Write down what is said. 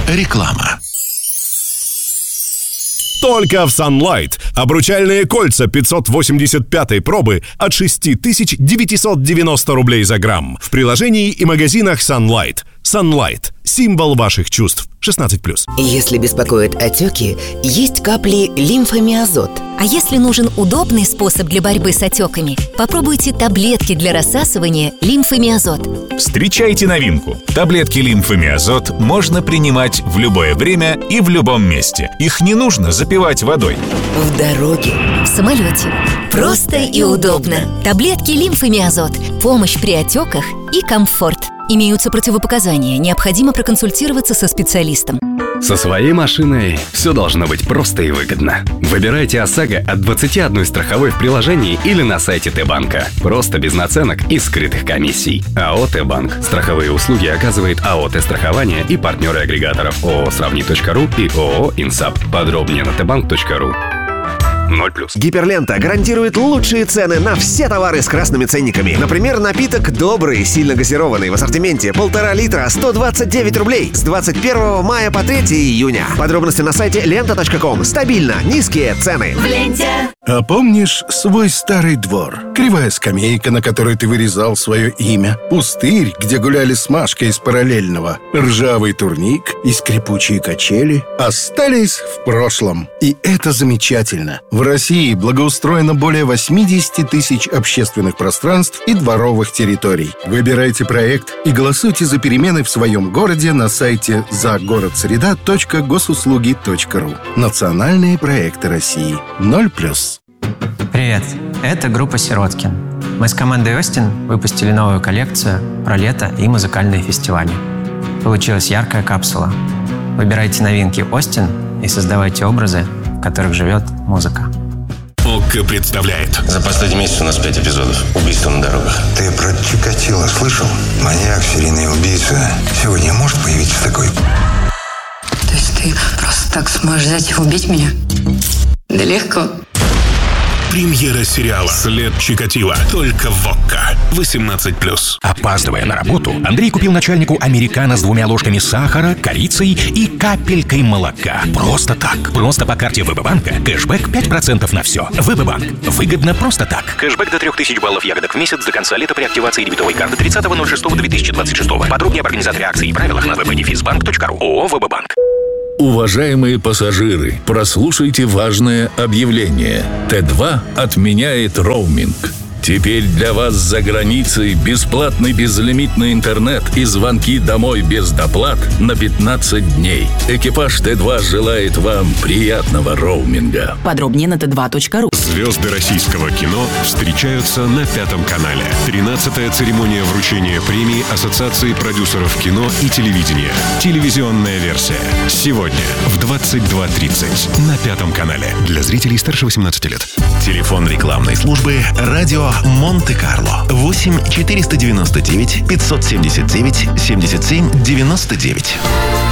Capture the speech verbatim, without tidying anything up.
Реклама. Только в Sunlight. Обручальные кольца пятьсот восемьдесят пятой пробы от шесть тысяч девятьсот девяносто рублей за грамм. В приложении и магазинах Sunlight. Sunlight. Символ ваших чувств. шестнадцать плюс. Если беспокоят отеки, есть капли лимфомиазот. А если нужен удобный способ для борьбы с отеками, попробуйте таблетки для рассасывания лимфомиазот. Встречайте новинку. Таблетки лимфомиазот можно принимать в любое время и в любом месте. Их не нужно запивать водой. В дороге, в самолете. Просто и удобно. Таблетки лимфомиазот. Помощь при отеках и комфорт. Имеются противопоказания. Необходимо проконсультироваться со специалистом. Со своей машиной все должно быть просто и выгодно. Выбирайте ОСАГО от двадцати одной страховой в приложении или на сайте Т-банка. Просто без наценок и скрытых комиссий. АО Т-банк. Страховые услуги оказывает АО Т-страхование и партнеры агрегаторов ООО Сравни точка ру и ООО Инсап. Подробнее на тбанк точка ру. ноль плюс. Гиперлента гарантирует лучшие цены на все товары с красными ценниками. Например, напиток «Добрый», сильно газированный в ассортименте полтора литра, сто двадцать девять рублей с двадцать первого мая по третьего июня. Подробности на сайте лента точка ком. Стабильно низкие цены. В ленте. А помнишь свой старый двор? Кривая скамейка, на которой ты вырезал свое имя. Пустырь, где гуляли с Машкой из параллельного. Ржавый турник и скрипучие качели остались в прошлом. И это замечательно. В России благоустроено более восемьдесят тысяч общественных пространств и дворовых территорий. Выбирайте проект и голосуйте за перемены в своем городе на сайте загородсреда точка госуслуги точка ру. Национальные проекты России. ноль плюс. Привет, это группа «Сироткин». Мы с командой «Остин» выпустили новую коллекцию про лето и музыкальные фестивали. Получилась яркая капсула. Выбирайте новинки «Остин» и создавайте образы, в которых живет музыка. ОККО представляет. За последний месяц у нас пять эпизодов убийства на дорогах. Ты про Чикатило слышал? Маньяк, серийный убийца. Сегодня может появиться такой? То есть ты просто так сможешь взять и убить меня? Да легко. Премьера сериала «След Чикатило» только в ОККО. восемнадцать плюс. Опаздывая на работу, Андрей купил начальнику американо с двумя ложками сахара, корицей и капелькой молока. Просто так. Просто по карте ВБ-банка. Кэшбэк пять процентов на все. ВБ-банк. Выгодно просто так. Кэшбэк до трех тысяч баллов ягодок в месяц до конца лета при активации дебетовой карты тридцатого ноль шестого две тысячи двадцать шестого. Подробнее об организаторе акций и правилах на вэ бэ дефис банк точка ру. ООО «ВБ-банк». Уважаемые пассажиры, прослушайте важное объявление. Тэ два отменяет роуминг. Теперь для вас за границей бесплатный безлимитный интернет и звонки домой без доплат на пятнадцать дней. Экипаж Тэ два желает вам приятного роуминга. Подробнее на тэ два точка ру. Звезды российского кино встречаются на Пятом канале. тринадцатая церемония вручения премии Ассоциации продюсеров кино и телевидения. Телевизионная версия. Сегодня в двадцать два тридцать на Пятом канале. Для зрителей старше восемнадцати лет. Телефон рекламной службы «Радио Монте-Карло». восемь четыреста девяносто девять пятьсот семьдесят девять семьдесят семь девяносто девять.